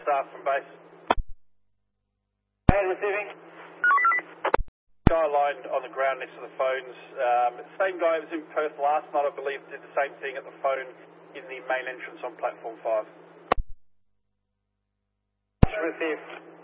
from base. Ahead receiving. Guy lined on the ground next to the phones. Same guy who was in Perth last night, I believe, did the same thing at the phone in the main entrance on platform 5. Received.